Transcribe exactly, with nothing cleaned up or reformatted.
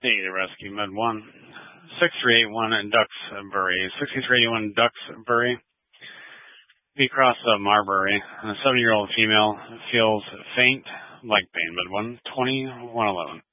Data rescue, Med one. six three eight one Duxbury. six three eight one Duxbury. B Cross of Marbury. A seven-year-old female feels faint, leg pain, Med one. twenty one eleven.